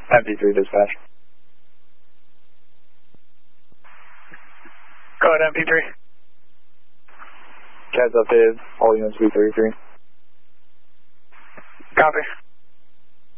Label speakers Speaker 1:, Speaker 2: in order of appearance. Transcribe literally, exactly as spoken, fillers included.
Speaker 1: M P three dispatch.
Speaker 2: Go ahead, M P three.
Speaker 1: C A D's updated, all units B thirty-three.
Speaker 2: Copy.